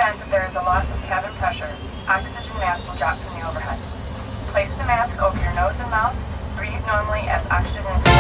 event that there is a loss of cabin pressure, oxygen mask will drop from the overhead. Place the mask over your nose and mouth. Breathe normally as oxygen is